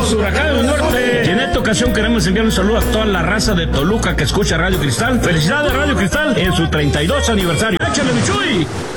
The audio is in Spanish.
¡Los Huracanes del Norte! Y en esta ocasión queremos enviar un saludo a toda la raza de Toluca que escucha Radio Cristal. ¡Felicidades Radio Cristal en su 32 aniversario! ¡Échale, Michuy!